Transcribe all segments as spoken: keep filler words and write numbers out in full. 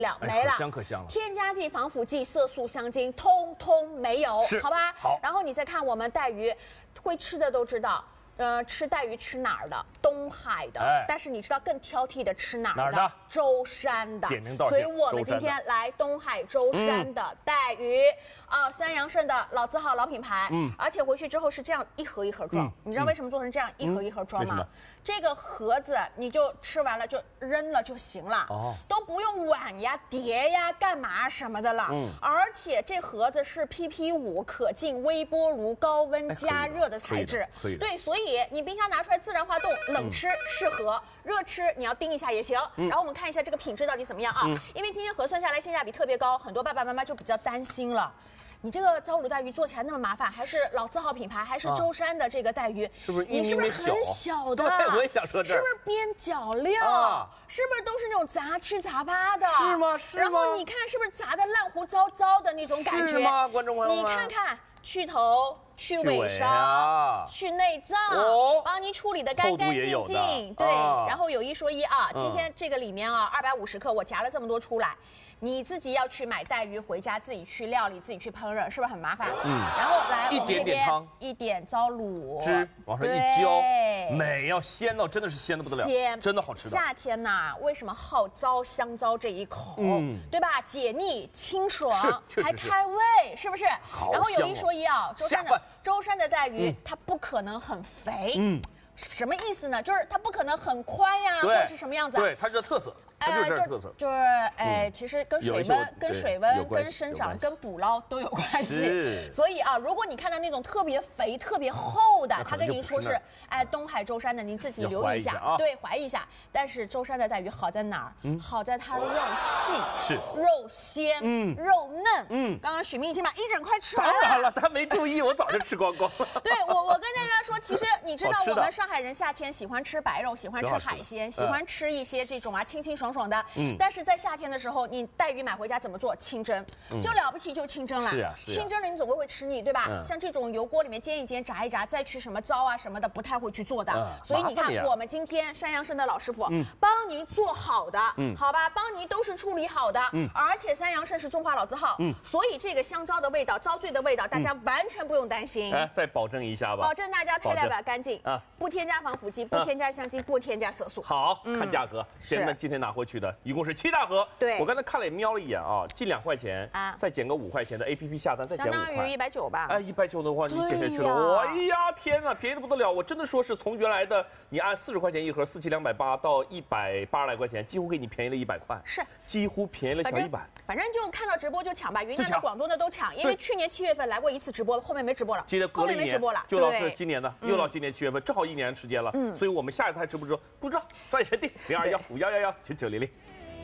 了没了， 可香可香了。 添加剂、防腐剂、色素、香精，通通没有， 是， 好吧？ 好。 然后你再看我们带鱼，会吃的都知道。 呃，吃带鱼吃哪儿的？东海的。哎，但是你知道更挑剔的吃哪儿的？ 哪儿的？ 舟山的。 点名道姓。 所以我们今天来东海舟山的带鱼啊、嗯，三阳盛的老字号、老品牌。嗯。而且回去之后是这样一盒一盒装，嗯、你知道为什么做成这样一盒一盒装吗？嗯、这个盒子你就吃完了就扔了就行了，哦，都不用碗呀、碟呀、干嘛什么的了。嗯。而且这盒子是 P P 五可进微波炉高温加热的材质。 可以。 对，所以。 你冰箱拿出来自然化冻，冷吃适合，嗯、热吃你要叮一下也行。嗯、然后我们看一下这个品质到底怎么样啊？嗯、因为今天核算下来性价比特别高，很多爸爸妈妈就比较担心了。你这个招卤带鱼做起来那么麻烦，还是老字号品牌，还是舟山的这个带鱼，啊、 是不是你是不是很小的？ 对，我也想说这。 是不是边角料？啊、是不是都是那种杂七杂八的？ 是吗？是吗？ 然后你看是不是炸的烂糊糟糟的那种感觉？ 是吗？观众朋友们， 你看看。 去头、去尾梢、啊、去内脏，哦、帮你处理的干干净净。对，啊、然后有一说一啊，嗯、今天这个里面啊，二百五十克，我夹了这么多出来，你自己要去买带鱼回家，自己去料理，自己去烹饪，是不是很麻烦？嗯。然后来一点点汤， 一点糟卤汁往上一浇，美要鲜到真的是鲜的不得了， 鲜真的好吃的。 夏天呐，为什么好糟香糟这一口？嗯，对吧？解腻、清爽，还开胃，是不是？ 好。 然后有一说。 啊，舟山的舟山的带鱼，嗯、它不可能很肥，嗯，什么意思呢？就是它不可能很宽呀，或者是什么样子、啊？ 对，它是特色，它就是这特色， 就是哎，嗯、其实跟水温、跟水温、跟生长、跟捕捞都有关系。所以啊，如果你看到那种特别肥、特别厚的，他跟您说是哎东海舟山的，您自己留意一下，啊、对，怀疑一下。但是舟山的带鱼好在哪儿？嗯，好在它肉细， 是肉鲜，嗯，肉嫩，嗯。刚刚许明已经把一整块吃完了。 当然了，他没注意，我早就吃光光了。 对我，我跟大家说，其实你知道我们上海人夏天喜欢吃白肉，喜欢吃海鲜，喜欢吃一些这种啊清清爽爽的。嗯。但是在夏天的时候，你带鱼买回家怎么做？清蒸，就了不起就清蒸了。 是啊，是啊。 清蒸了你总归会吃腻，对吧？像这种油锅里面煎一煎、炸一炸，再去什么糟啊什么的，不太会去做的。所以你看，我们今天山阳盛的老师傅帮您做好的，嗯，好吧，帮您都是处理好的，嗯，而且山阳盛是中华老字号，嗯，所以这个香糟的味道、糟醉的味道，大家完全不用担心。 哎，再保证一下吧， 保证大家配料表干净啊，不添加防腐剂，不添加香精，不添加色素。 好看价格，现在今天拿回去的一共是七大盒。 对， 我刚才看了也瞄了一眼啊，进两块钱啊，再减个五块钱的 A P P 下单，再减五块， 相当于一百九吧。 哎，一百九的话，你减下去了，哎呀，天哪，便宜的不得了！我真的说是从原来的你按四十块钱一盒，四七两百八到一百八十来块钱，几乎给你便宜了一百块， 是， 几乎便宜了小一百。 反正就看到直播就抢吧，云南的、广东的都抢，因为去年七月份来过一次直播，后面没直播了， 接着隔了一年没直播了， 就到是今年的，又到今年七月份，正好一年时间了。嗯，所以我们下一次还直播的时候，不知道抓紧时间定零二幺五幺幺幺九九零零。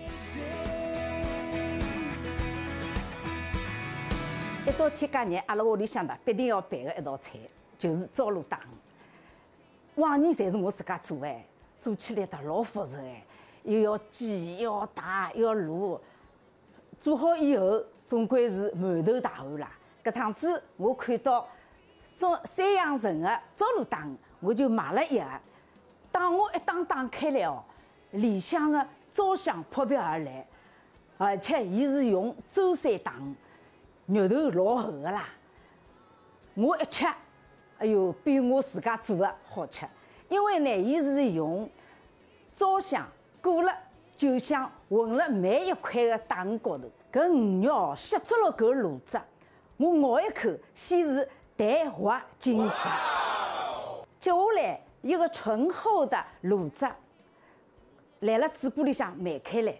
一到天家日，阿拉屋里向的必定要备的一道菜就是糟卤带鱼。往年侪是我自家做哎，做起来的老复杂哎，又要煎，又要打，又要卤。做好以后，总归是满头大汗啦。搿趟子我看到三三阳盛的糟卤带鱼，我就买了一盒。当我一打打开来哦，里向的糟香扑鼻而来，而且伊是用舟山带鱼。肉头老厚的啦，我一吃，哎呦，比我自家做的好吃。因为呢，伊是用糟香裹了酒香混了每一块的带鱼高头，搿鱼肉哦吸足了搿卤汁，我咬一口，先是淡滑紧实，接下来一个醇厚的卤汁来了嘴巴里向漫开来，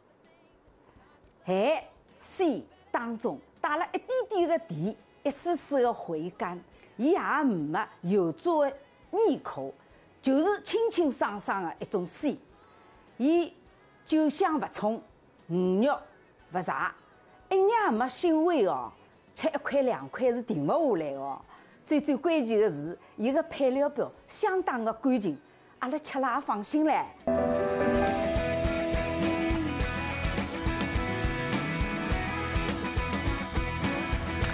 咸鲜当中。带了一点点的甜，一丝丝的回甘，伊也没油炸的腻口，就是清清爽爽的一种鲜。伊酒香不冲，鱼肉不柴，一眼也没腥味哦。吃一块两块是停不下来哦。最最关键的是，伊个配料表相当的干净，阿拉吃了也放心唻。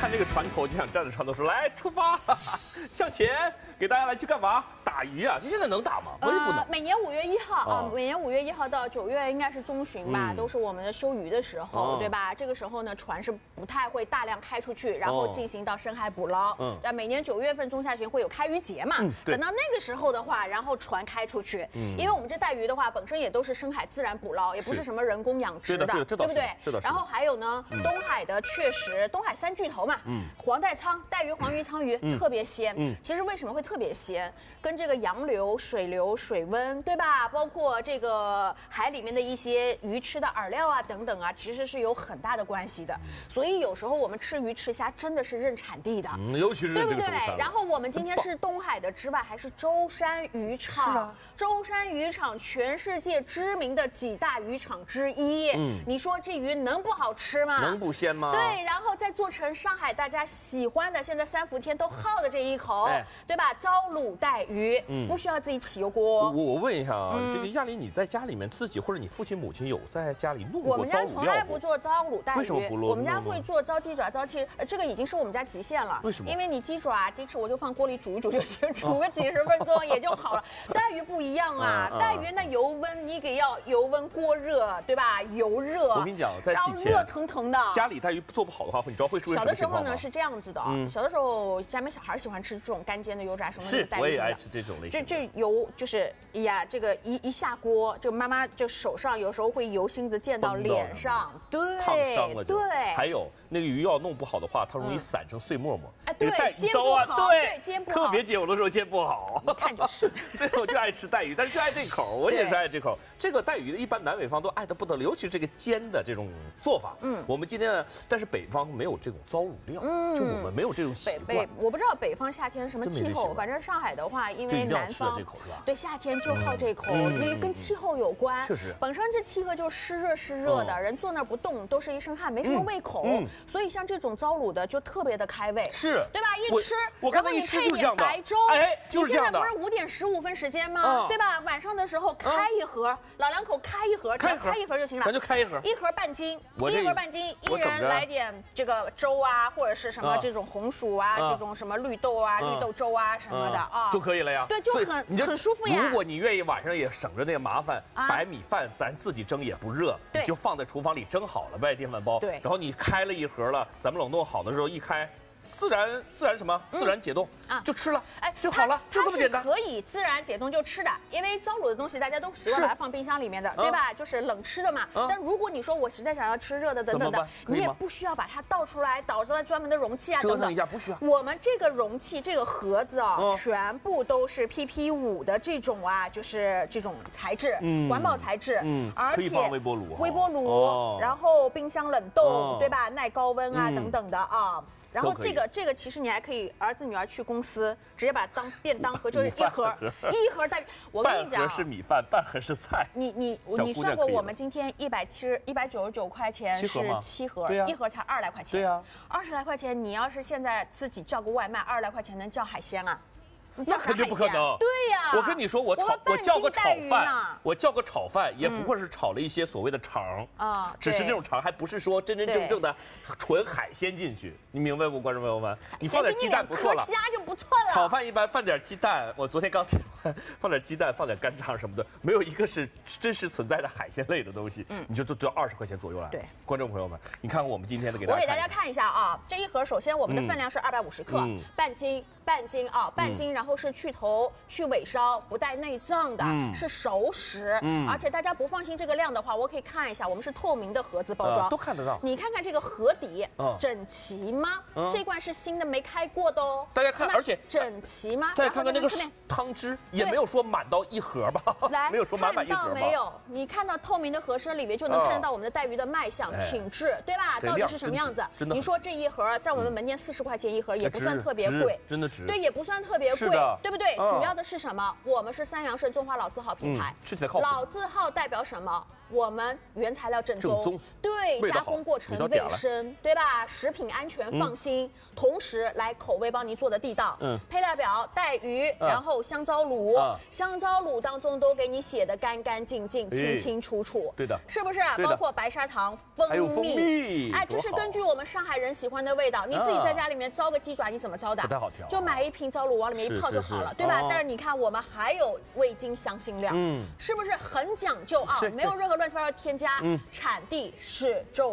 看这个船头就想站在船头说来出发，向前，给大家来去干嘛？打鱼啊！这现在能打吗？我也不能。 呃、每年五月一号啊，每年五月一号到九月应该是中旬吧，嗯、都是我们的休渔的时候，哦、对吧？这个时候呢，船是不太会大量开出去，然后进行到深海捕捞。嗯，对，每年九月份中下旬会有开渔节嘛。嗯，等到那个时候的话，然后船开出去，嗯，因为我们这带鱼的话，本身也都是深海自然捕捞，也不是什么人工养殖的， 对不对？ 是的。 然后还有呢，嗯、东海的确实，东海三巨头嘛，嗯，黄带鲳、带鱼、黄鱼、鲳鱼、嗯、特别鲜。嗯，其实为什么会特别鲜？跟这个洋流、水流、水温，对吧？包括这个海里面的一些鱼吃的饵料啊等等啊，其实是有很大的关系的。所以有时候我们吃鱼吃虾真的是认产地的， 嗯、尤其是对不对？然后我们今天是东海的之外，还是舟山渔场。是啊，舟山渔场全世界知名的几大渔场之一。嗯，你说这鱼能不好吃吗？ 能不鲜吗？ 对，然后再做成上海大家喜欢的，现在三伏天都好的这一口，哎、对吧？糟卤带鱼，嗯、不需要自己起油锅。 我我问一下啊，嗯、这个亚玲，你在家里面自己或者你父亲母亲有在家里弄过糟卤料吗？ 我们家从来不做糟卤带鱼， 为什么不弄？ 我们家会做糟鸡爪、糟翅，呃，这个已经是我们家极限了。 为什么？ 因为你鸡爪、鸡翅我就放锅里煮一煮就行，煮个几十分钟也就好了。带鱼不一样啊，带鱼那油温你给要油温锅热，对吧？油热。 我跟你讲，在然后热腾腾的。 家里带鱼做不好的话，你知道会出现什么情况吗？ 小的时候呢是这样子的，嗯、小的时候家里面小孩喜欢吃这种干煎的油炸什么的带鱼的。 我也爱吃这种类型。 这这油就是哎呀，这个一一下锅，这个妈妈就手上有时候会油星子溅到脸上，对， 烫伤了就。 对， 还有那个鱼要弄不好的话，它容易散成碎沫沫。 哎，对，煎不好，对，煎不好。 特别煎，有的时候煎不好。 一看就是。 最后就爱吃带鱼，但是就爱这口，我也是爱这口。这个带鱼的，一般南北方都爱得不得了，尤其是这个煎的这种做法。嗯，我们今天呢，但是北方没有这种糟卤料，嗯，就我们没有这种习惯。 北我不知道北方夏天什么气候，反正上海的话，因为南方对夏天就好这口，因为跟气候有关。 确实， 本身这气候就湿热湿热的，人坐那不动都是一身汗，没什么胃口，所以像这种糟卤的就特别的开胃， 是对吧？一吃， 我刚才一吃就是这样的。 白粥， 哎，就是这样的。 你现在不是五点十五分时间吗？对吧？晚上的时候开一盒，老两口开一盒，开开一盒就行了。 咱就开一盒， 一盒半斤，一盒半斤，一人来点这个粥啊，或者是什么这种红薯啊，这种什么绿豆啊、绿豆粥啊什么的啊， 就可以了呀。 对，就很很舒服呀。 如果你愿意晚上也省着那个麻烦，白米饭咱自己蒸也不热，你就放在厨房里蒸好了呗，电饭煲。 对， 然后你开了一盒了，咱们冷冻好的时候一开。自然自然什么？自然解冻啊，就吃了，哎，就好了，就这么简单。 可以自然解冻就吃的，因为糟卤的东西大家都习惯把它放冰箱里面的，对吧？就是冷吃的嘛。但如果你说我实在想要吃热的等等的，你也不需要把它倒出来，倒出来专门的容器啊等等。 折腾一下不需要。 我们这个容器这个盒子啊，全部都是 P P 五 的这种啊，就是这种材质，环保材质，嗯，而且微波炉， 微波炉，然后冰箱冷冻，对吧？耐高温啊等等的啊。然后这个这个其实你还可以儿子女儿去公司直接把它当便当盒，就是一盒一盒带鱼。我跟你讲， 半盒是米饭，半盒是菜。 你你你算过我们今天一百七十一百九十九块钱是七盒，一盒才二来块钱。 对呀， 二十来块钱，你要是现在自己叫个外卖，二十来块钱能叫海鲜啊？ 那肯定不可能。 对呀， 我跟你说，我炒我叫个炒饭，我叫个炒饭也不过是炒了一些所谓的肠啊，只是这种肠还不是说真真正正的纯海鲜进去，你明白不，观众朋友们？你放点鸡蛋不错了， 虾就不错了。 炒饭一般放点鸡蛋，我昨天刚听完，放点鸡蛋，放点干肠什么的，没有一个是真实存在的海鲜类的东西，你就都只要二十块钱左右了。 对， 观众朋友们，你看看我们今天的给大家， 我给大家看一下啊，这一盒首先我们的分量是二百五十克，半斤。半斤啊，半斤，然后是去头、去尾梢，不带内脏的，嗯、是熟食。嗯，而且大家不放心这个量的话，我可以看一下，我们是透明的盒子包装， 呃、都看得到。 你看看这个盒底，嗯、整齐吗？嗯、这罐是新的，没开过的哦。 大家看，而且整齐吗？ 再看看那个汤汁，也没有说满到一盒吧？ 来， 没有说满满一盒吧？ 没有，你看到透明的盒身里面就能看得到我们的带鱼的卖相、 哎、 品质，对吧？到底是什么样子？你说这一盒在我们门店四十块钱一盒，也不算特别贵， 真的值。 对，也不算特。特别贵，对不对？主要的是什么？我们是三阳盛中华老字号品牌， 吃起来靠谱。 老字号代表什么？ 我们原材料正宗， 正宗对，加工过程卫生，对吧？食品安全放心，同时来口味帮您做的地道。嗯，配料表带鱼，然后香蕉卤，香蕉卤当中都给你写的干干净净、清清楚楚。 对的， 是不是？包括白砂糖、蜂蜜，哎，这是根据我们上海人喜欢的味道。你自己在家里面招个鸡爪，你怎么招的？ 不太好调， 就买一瓶糟卤往里面一泡就好了，对吧？但是你看我们还有味精、香辛料，嗯，是不是很讲究啊？没有任何乱七八糟添加，产地是中。